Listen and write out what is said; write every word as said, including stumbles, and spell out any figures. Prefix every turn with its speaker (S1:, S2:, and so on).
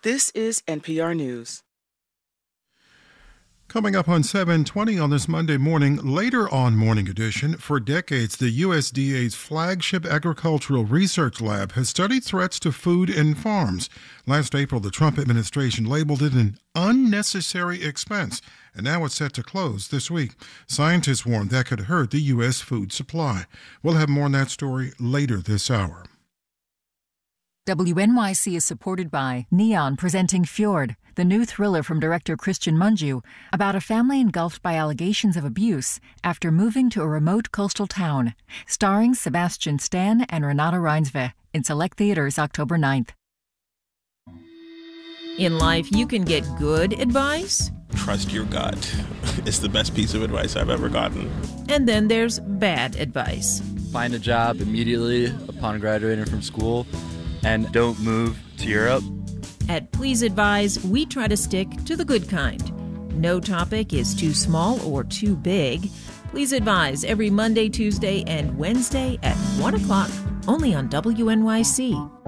S1: This is N P R News.
S2: Coming up on seven twenty on this Monday morning, later on Morning Edition, for decades, the U S D A's flagship agricultural research lab has studied threats to food and farms. Last April, the Trump administration labeled it an unnecessary expense, and now it's set to close this week. Scientists warned that could hurt the U S food supply. We'll have more on that story later this hour.
S3: W N Y C is supported by Neon presenting Fjord, the new thriller from director Christian Mungiu about a family engulfed by allegations of abuse after moving to a remote coastal town. Starring Sebastian Stan and Renata Reinsve in select theaters October ninth.
S4: In life, you can get good advice.
S5: Trust your gut. It's the best piece of advice I've ever gotten.
S4: And then there's bad advice.
S6: Find a job immediately upon graduating from school. And don't move to Europe.
S4: At Please Advise, we try to stick to the good kind. No topic is too small or too big. Please Advise every Monday, Tuesday, and Wednesday at one o'clock, only on W N Y C.